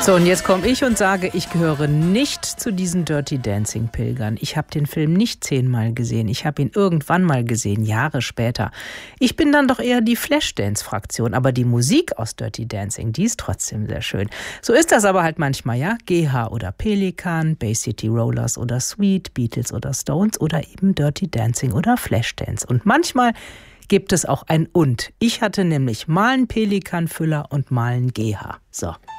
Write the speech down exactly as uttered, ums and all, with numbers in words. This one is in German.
So, und jetzt komme ich und sage, ich gehöre nicht zu diesen Dirty Dancing Pilgern. Ich habe den Film nicht zehnmal gesehen. Ich habe ihn irgendwann mal gesehen, Jahre später. Ich bin dann doch eher die Flashdance-Fraktion. Aber die Musik aus Dirty Dancing, die ist trotzdem sehr schön. So ist das aber halt manchmal, ja. G H oder Pelikan, Bay City Rollers oder Sweet, Beatles oder Stones oder eben Dirty Dancing oder Flashdance. Und manchmal gibt es auch ein Und. Ich hatte nämlich mal einen Pelikan-Füller und mal einen G H. So.